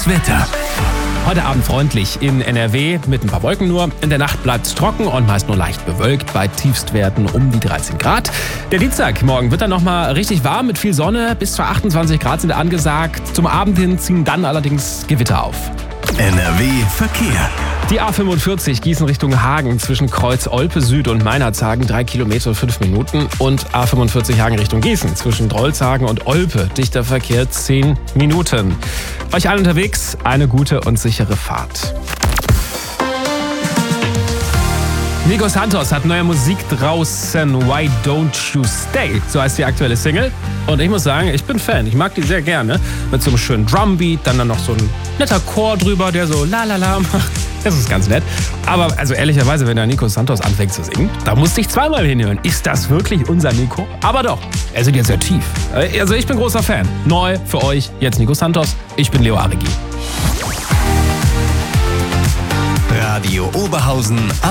Das Wetter. Heute Abend freundlich in NRW mit ein paar Wolken nur. In der Nacht bleibt es trocken und meist nur leicht bewölkt bei Tiefstwerten um die 13 Grad. Der Dienstagmorgen wird dann nochmal richtig warm mit viel Sonne. Bis zu 28 Grad sind angesagt. Zum Abend hin ziehen dann allerdings Gewitter auf. NRW Verkehr. Die A45 Gießen Richtung Hagen zwischen Kreuz Olpe Süd und Meinerzhagen 3 Kilometer 5 Minuten und A45 Hagen Richtung Gießen zwischen Drolshagen und Olpe dichter Verkehr 10 Minuten. Euch allen unterwegs eine gute und sichere Fahrt. Nico Santos hat neue Musik draußen, Why Don't You Stay, so heißt die aktuelle Single. Und ich muss sagen, ich bin Fan, ich mag die sehr gerne. Mit so einem schönen Drumbeat, dann noch so ein netter Chor drüber, der so la la la macht. Das ist ganz nett. Aber also ehrlicherweise, wenn der Nico Santos anfängt zu singen, da musste ich zweimal hinhören. Ist das wirklich unser Nico? Aber doch, er singt jetzt sehr tief. Also ich bin großer Fan. Neu für euch, jetzt Nico Santos. Ich bin Leo Arigi. Radio Oberhausen